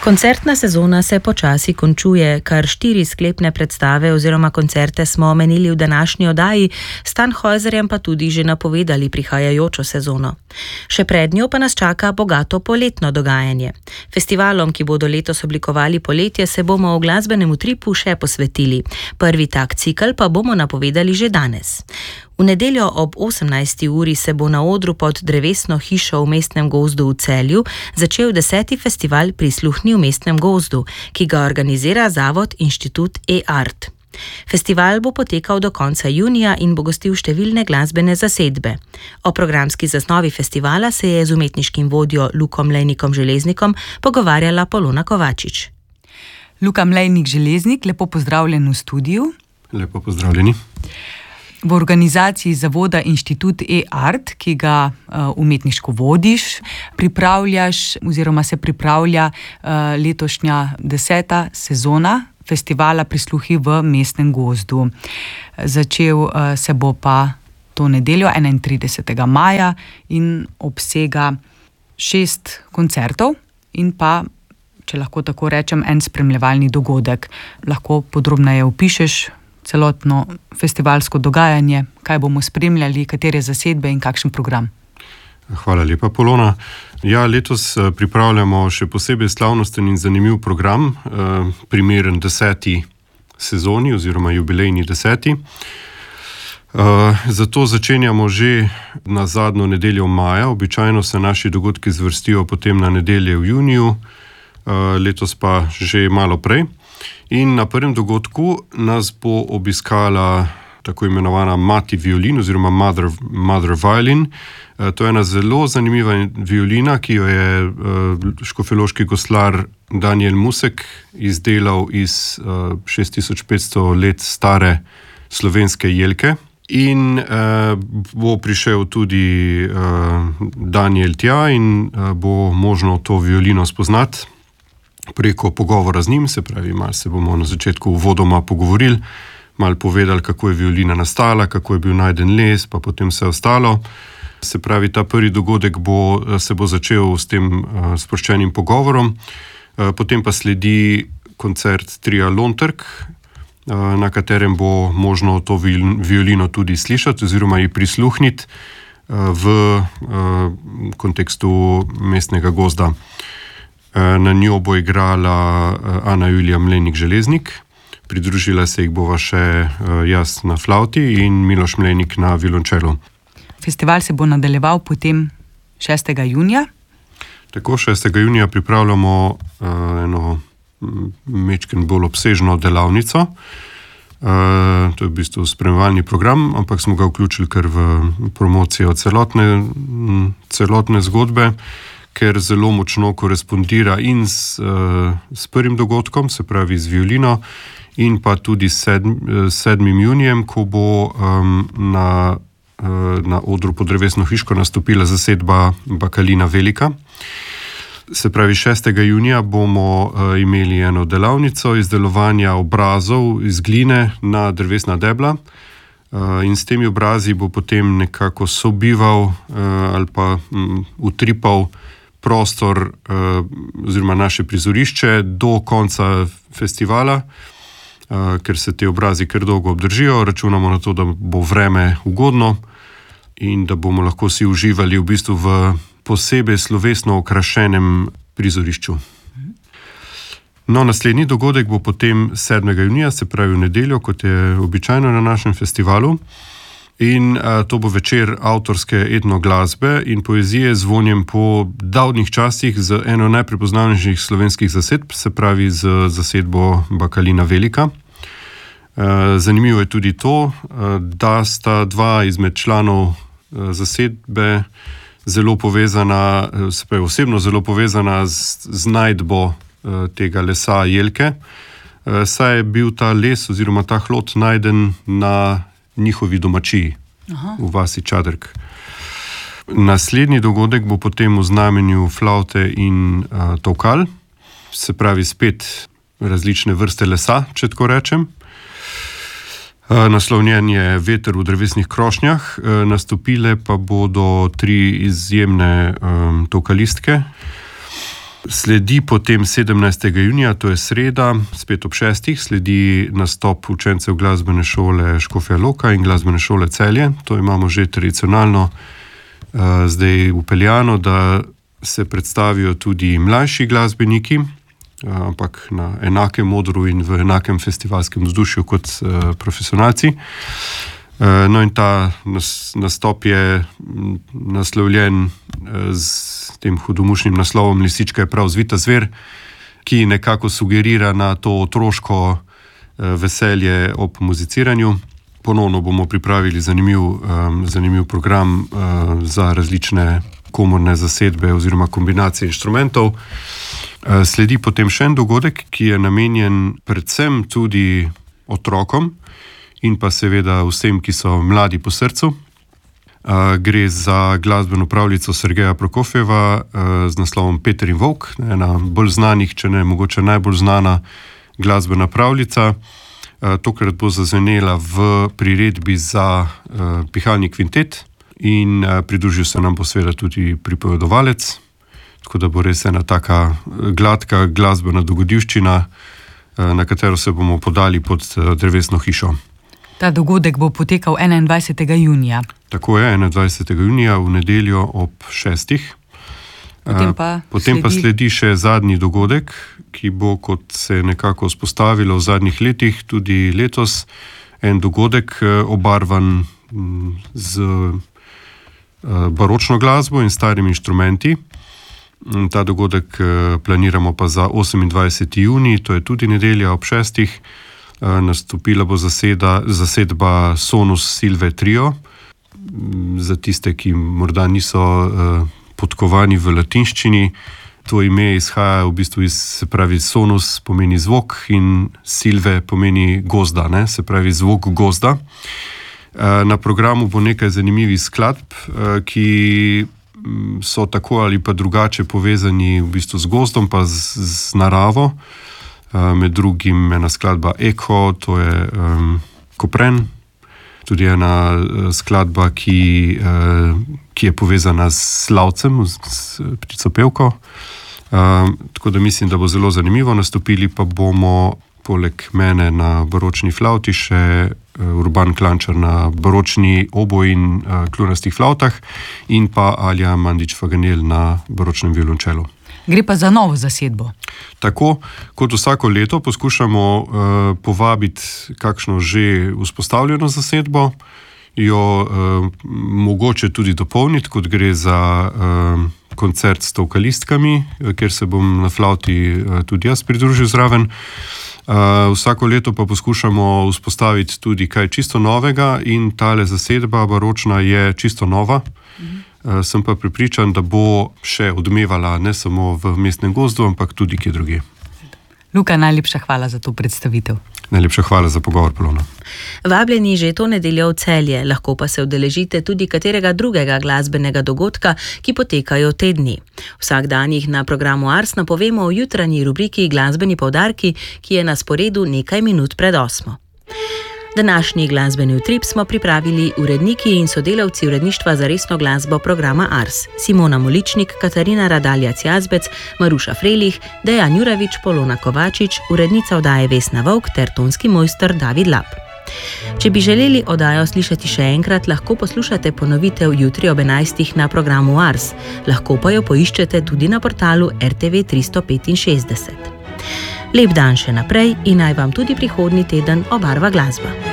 Koncertna sezona se počasi končuje, kar 4 sklepne predstave oziroma koncerte smo omenili v današnji oddaji, s Tannhäuserjem pa tudi že napovedali prihajajočo sezono. Še pred njo pa nas čaka bogato poletno dogajanje. Festivalom, ki bodo letos oblikovali poletje, se bomo v glasbenem utripu še posvetili. Prvi tak cikel pa bomo napovedali že danes. V nedeljo ob 18. uri se bo na odru pod drevesno hišo v Mestnem gozdu v Celju začel 10. festival Prisluhni v Mestnem gozdu, ki ga organizira Zavod Inštitut e-art. Festival bo potekal do konca junija in bo gostil številne glasbene zasedbe. O programski zasnovi festivala se je z umetniškim vodjo Lukom Lejnikom Železnikom pogovarjala Polona Kovačič. Luka Lejnik Železnik, lepo pozdravljen v studiu. Lepo pozdravljeni. V organizaciji Zavoda Inštitut e-art, ki ga umetniško vodiš, pripravljaš oziroma se pripravlja letošnja 10. sezona festivala Prisluhi v Mestnem gozdu. Začel se bo pa to nedeljo 31. maja in obsega 6 koncertov in pa, če lahko tako rečem, en spremljevalni dogodek. Lahko podrobneje opišeš celotno festivalsko dogajanje, kaj bomo spremljali, katere zasedbe in kakšen program. Hvala lepa, Polona. Ja, letos pripravljamo še posebej slavnosten in zanimiv program, primeren 10. sezoni oziroma jubilejni 10. Zato začenjamo že na zadnjo nedeljo maja. Običajno se naši dogodki zvrstijo potem na nedelje v juniju, letos pa že malo prej. In na prvem dogodku nas bo obiskala tako imenovana mati violin oziroma mother violin. To je ena zelo zanimiva violina, ki jo je škofjeloški goslar Daniel Musek izdelal iz 6500 let stare slovenske jelke. In bo prišel tudi Daniel tja in bo možno to violino spoznati preko pogovora z njim, se pravi, malo se bomo na začetku uvodoma pogovorili, malo povedali, kako je violina nastala, kako je bil najden les, pa potem vse ostalo. Se pravi, ta prvi dogodek se bo začel s tem sproščenim pogovorom, potem pa sledi koncert tria Lontrk, na katerem bo možno to violino tudi slišati oziroma ji prisluhniti v kontekstu Mestnega gozda. Na njo bo igrala Ana Julija Mlejnik Železnik, pridružila se jih bova še jaz na flavti in Miloš Mlejnik na violončelu. Festival se bo nadaljeval potem 6. junija. Tako, 6. junija pripravljamo eno mečken bolj obsežno delavnico. To je v bistvu spremljevalni program, ampak smo ga vključili kar v promocijo celotne zgodbe, ker zelo močno korespondira in s prvim dogodkom, se pravi z violino, in pa tudi s 7. junijem, ko bo na odru pod drevesno hiško nastopila zasedba Bakalina Velika. Se pravi, 6. junija bomo imeli eno delavnico izdelovanja obrazov iz gline na drevesna debla in s temi obrazi bo potem nekako sobival ali pa utripal prostor oziroma naše prizorišče do konca festivala, ker se te obrazi kar dolgo obdržijo. Računamo na to, da bo vreme ugodno in da bomo lahko si uživali v bistvu v posebej slovesno okrašenem prizorišču. No, naslednji dogodek bo potem 7. junija, se pravi v nedeljo, kot je običajno na našem festivalu. In to bo večer avtorske etnoglasbe in poezije z vonjem po davnih časih z eno najprepoznavnejših slovenskih zasedb, se pravi z zasedbo Bakalina Velika. Zanimivo je tudi to, da sta dva izmed članov zasedbe zelo povezana, se pravi osebno zelo povezana z najdbo tega lesa jelke, saj je bil ta les oziroma ta hlod najden na njihovi domačiji. V vasi Čadrk. Naslednji dogodek bo potem v znamenju flavte in tolkal, se pravi spet različne vrste lesa, če tako rečem. Naslovnjen je Veter v drevesnih krošnjah, nastopile pa bodo 3 izjemne tolkalistke. Sledi potem 17. junija, to je sreda, spet ob 6. sledi nastop učencev glasbene šole Škofja Loka in glasbene šole Celje. To imamo že tradicionalno zdaj upeljano, da se predstavijo tudi mlajši glasbeniki, ampak na enakem odru in v enakem festivalskem vzdušju kot profesionalci. No in ta nastop je naslovljen z tem hudomušnim naslovom Lisička je prav zvita zver, ki nekako sugerira na to otroško veselje ob muziciranju. Ponovno bomo pripravili zanimiv program za različne komorne zasedbe oziroma kombinacije inštrumentov. Sledi potem še en dogodek, ki je namenjen predvsem tudi otrokom in pa seveda vsem, ki so mladi po srcu. Gre za glasbeno pravljico Sergeja Prokofjeva z naslovom Peter in Volk, ena bolj znanih, če ne mogoče najbolj znana glasbena pravljica. Tokrat bo zazvenela v priredbi za pihalni kvintet in pridružil se nam bo seveda tudi pripovedovalec, tako da bo res ena taka gladka glasbena dogodivščina, na katero se bomo podali pod drevesno hišo. Ta dogodek bo potekal 21. junija. Tako je, 21. junija v nedeljo ob 6. Potem pa sledi še zadnji dogodek, ki bo, kot se je nekako vzpostavilo v zadnjih letih, tudi letos, en dogodek obarvan z baročno glasbo in starimi inštrumenti. Ta dogodek planiramo pa za 28. junij, to je tudi nedelja ob 6. Nastopila bo zasedba Sonus Silve Trio. Za tiste, ki morda niso podkovani v latinščini, to ime izhaja v bistvu se pravi sonus pomeni zvok in silve pomeni gozda, se pravi zvok gozda. Na programu bo nekaj zanimivih skladb, ki so tako ali pa drugače povezani v bistvu z gozdom pa z naravo. Med drugim ena skladba Eko, to je Kopren, tudi ena skladba, ki je povezana s slavcem, s ptico pevko. Tako da mislim, da bo zelo zanimivo. Nastopili pa bomo poleg mene na baročni flavti še Urban Klančar na baročni oboj in kljunastih flavtah in pa Alja Mandić-Faganel na baročnem violončelu. Gre pa za novo zasedbo. Tako, kot vsako leto poskušamo povabiti kakšno že vzpostavljeno zasedbo, jo mogoče tudi dopolniti, kot gre za koncert s tolkalistkami, kjer se bom na flavti tudi jaz pridružil zraven. Vsako leto pa poskušamo vzpostaviti tudi kaj čisto novega in tale zasedba baročna je čisto nova. Sem pa prepričan, da bo še odmevala ne samo v Mestnem gozdu, ampak tudi kje drugje. Luka, najlepša hvala za to predstavitev. Najlepša hvala za pogovor, Polona. Vabljeni že to nedeljo v Celje, lahko pa se udeležite tudi katerega drugega glasbenega dogodka, ki potekajo te dni. Vsak dan jih na programu Ars napovemo v jutranji rubriki Glasbeni poudarki, ki je na sporedu nekaj minut pred 8. Današnji glasbeni utrip smo pripravili uredniki in sodelavci uredništva za resno glasbo programa Ars. Simona Moličnik, Katarina Radaljac-Jazbec, Maruša Frelih, Dejan Juravič, Polona Kovačič, urednica oddaje Vesna Vovk ter tonski mojster David Lap. Če bi želeli oddajo slišati še enkrat, lahko poslušate ponovitev jutri ob 11. na programu Ars. Lahko pa jo poiščete tudi na portalu RTV 365. Lep dan še naprej in naj vam tudi prihodnji teden obarva glasba.